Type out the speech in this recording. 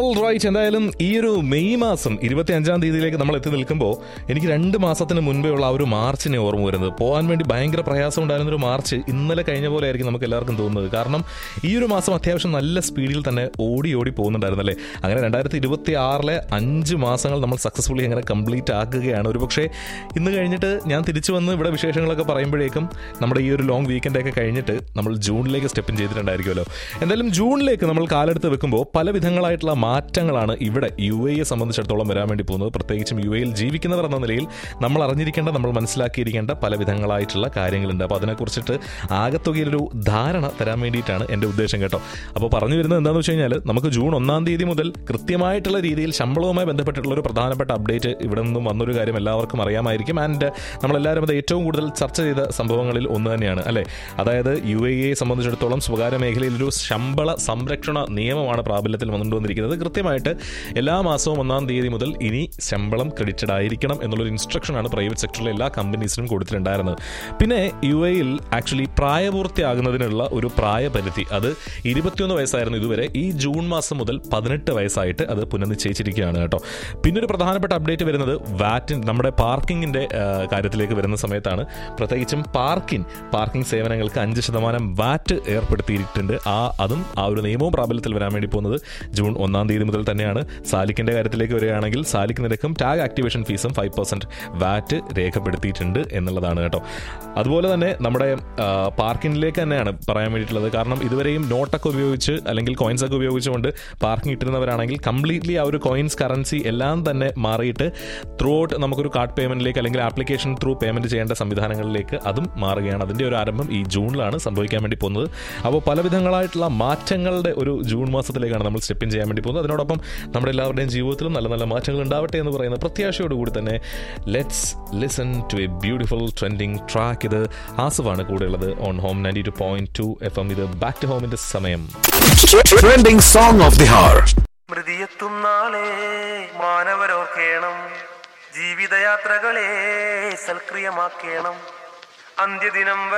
Right, എന്തായാലും ഈ ഒരു മെയ് മാസം 25-ാം തീയതിയിലേക്ക് നമ്മൾ എത്തി നിൽക്കുമ്പോൾ എനിക്ക് 2 മാസത്തിന് മുൻപേ ഉള്ള ആ ഒരു മാർച്ചിനെ ഓർമ്മ വരുന്നത്. പോകാൻ വേണ്ടി ഭയങ്കര പ്രയാസം ഉണ്ടായിരുന്നൊരു മാർച്ച് ഇന്നലെ കഴിഞ്ഞ പോലെ ആയിരിക്കും നമുക്ക് എല്ലാവർക്കും തോന്നുന്നത്. കാരണം ഈ ഒരു മാസം അത്യാവശ്യം നല്ല സ്പീഡിൽ തന്നെ ഓടി പോകുന്നുണ്ടായിരുന്നല്ലേ. അങ്ങനെ 2026-ലെ 5 മാസങ്ങൾ നമ്മൾ സക്സസ്ഫുള്ളി അങ്ങനെ കംപ്ലീറ്റ് ആക്കുകയാണ്. ഒരു പക്ഷേ ഇന്ന് കഴിഞ്ഞിട്ട് ഞാൻ തിരിച്ചു വന്ന് ഇവിടെ വിശേഷങ്ങളൊക്കെ പറയുമ്പോഴേക്കും നമ്മുടെ ഈ ഒരു ലോങ് വീക്കെൻഡൊക്കെ കഴിഞ്ഞിട്ട് നമ്മൾ ജൂണിലേക്ക് സ്റ്റെപ്പിൻ ചെയ്തിട്ടുണ്ടായിരിക്കുമല്ലോ. എന്തായാലും ജൂണിലേക്ക് നമ്മൾ കാലെടുത്ത് വെക്കുമ്പോൾ പല വിധങ്ങളായിട്ടുള്ള മാറ്റങ്ങളാണ് ഇവിടെ UAE സംബന്ധിച്ചിടത്തോളം വരാൻ വേണ്ടി പോകുന്നത്. പ്രത്യേകിച്ചും UAEയിൽ ജീവിക്കുന്നവർ എന്ന നിലയിൽ നമ്മൾ അറിഞ്ഞിരിക്കേണ്ട, നമ്മൾ മനസ്സിലാക്കിയിരിക്കേണ്ട പല വിധങ്ങളായിട്ടുള്ള കാര്യങ്ങളുണ്ട്. അപ്പോൾ അതിനെക്കുറിച്ചിട്ട് ആകത്തുകയിലൊരു ധാരണ തരാൻ വേണ്ടിയിട്ടാണ് എൻ്റെ ഉദ്ദേശം കേട്ടോ. അപ്പോൾ പറഞ്ഞു വരുന്നത് എന്താണെന്ന് വെച്ച് കഴിഞ്ഞാൽ നമുക്ക് ജൂൺ 1-ാം തീയതി മുതൽ കൃത്യമായിട്ടുള്ള രീതിയിൽ ശമ്പളവുമായി ബന്ധപ്പെട്ടിട്ടുള്ള ഒരു പ്രധാനപ്പെട്ട അപ്ഡേറ്റ് ഇവിടെ നിന്നും വന്നൊരു കാര്യം എല്ലാവർക്കും അറിയാമായിരിക്കും. ആൻഡ് നമ്മളെല്ലാവരും അത് ഏറ്റവും കൂടുതൽ ചർച്ച ചെയ്ത സംഭവങ്ങളിൽ ഒന്ന് തന്നെയാണ് അല്ലേ. അതായത് UAE സംബന്ധിച്ചിടത്തോളം സ്വകാര്യ മേഖലയിൽ ഒരു ശമ്പള സംരക്ഷണ നിയമമാണ് പ്രാബല്യത്തിൽ വന്നിരിക്കുന്നത്. കൃത്യമായിട്ട് എല്ലാ മാസവും 1-ാം തീയതി മുതൽ ഇനി ശമ്പളം ക്രെഡിറ്റഡ് ആയിരിക്കണം എന്നുള്ളൊരു ഇൻസ്ട്രക്ഷനാണ് പ്രൈവറ്റ് സെക്ടറിലെ എല്ലാ കമ്പനീസിനും കൊടുത്തിട്ടുണ്ടായിരുന്നത്. പിന്നെ UAEയിൽ ആക്ച്വലി പ്രായപൂർത്തിയാകുന്നതിനുള്ള ഒരു പ്രായപരിധി അത് 21 വയസ്സായിരുന്നു ഇതുവരെ. ഈ ജൂൺ മാസം മുതൽ 18 വയസ്സായിട്ട് അത് പുനർനിശ്ചയിച്ചിരിക്കുകയാണ് കേട്ടോ. പിന്നെ ഒരു പ്രധാനപ്പെട്ട അപ്ഡേറ്റ് വരുന്നത് നമ്മുടെ പാർക്കിങ്ങിന്റെ കാര്യത്തിലേക്ക് വരുന്ന സമയത്താണ്. പ്രത്യേകിച്ചും പാർക്കിംഗ് സേവനങ്ങൾക്ക് 5% വാറ്റ് ഏർപ്പെടുത്തിയിട്ടുണ്ട്. അതും ആ ഒരു നിയമവും പ്രാബല്യത്തിൽ വരാൻ വേണ്ടി പോകുന്നത് ജൂൺ 1-ാം തീയതി മുതൽ തന്നെയാണ്. സാലിക്കിന്റെ കാര്യത്തിലേക്ക് വരികയാണെങ്കിൽ സാലിക്ക് നിരക്കും ടാഗ് ആക്ടിവേഷൻ ഫീസും 5% വാറ്റ് രേഖപ്പെടുത്തിയിട്ടുണ്ട് എന്നുള്ളതാണ് കേട്ടോ. അതുപോലെ തന്നെ നമ്മുടെ പാർക്കിങ്ങിലേക്ക് തന്നെയാണ് പറയാൻ വേണ്ടിയിട്ടുള്ളത്. കാരണം ഇതുവരെയും നോട്ടൊക്കെ ഉപയോഗിച്ച് അല്ലെങ്കിൽ കോയിൻസ് ഒക്കെ ഉപയോഗിച്ചുകൊണ്ട് പാർക്കിംഗ് ഇട്ടിരുന്നവരാണെങ്കിൽ കംപ്ലീറ്റ്ലി ആ ഒരു കോയിൻസ് കറൻസി എല്ലാം തന്നെ മാറിയിട്ട് ത്രൂ ഔട്ട് നമുക്കൊരു കാർഡ് പേയ്മെന്റിലേക്ക് അല്ലെങ്കിൽ ആപ്ലിക്കേഷൻ ത്രൂ പേയ്മെന്റ് ചെയ്യേണ്ട സംവിധാനങ്ങളിലേക്ക് അതും മാറുകയാണ്. അതിന്റെ ഒരു ആരംഭം ഈ ജൂണിലാണ് സംഭവിക്കാൻ വേണ്ടി പോകുന്നത്. അപ്പോൾ പലവിധങ്ങളായിട്ടുള്ള മാറ്റങ്ങളുടെ ഒരു ജൂൺ മാസത്തിലേക്കാണ് നമ്മൾ സ്റ്റെപ്പിൻ ചെയ്യാൻ വേണ്ടി പോകുന്നത്. അതിനോടൊപ്പം നമ്മുടെ എല്ലാവരുടെയും ജീവിതത്തിലും നല്ല നല്ല മാറ്റങ്ങൾ ഉണ്ടാവട്ടെ എന്ന് പറയുന്ന പ്രത്യാശയോടുകൂടി തന്നെ let's listen to A beautiful trending track. ഇത് ആസുവാണ് കൂടെയുള്ളത് ഓൺ ഹോം 92.2 FM. ഇത് ബാക്ക് ടു ഹോമിന്റെ സമയം. Trending song of the hour. മൃതിയെത്തും നാളെ മാനവരോർക്കേണം, ജീവിതയാത്രകളെ സൽക്രിയമാക്കേണം, അന്ത്യദിനം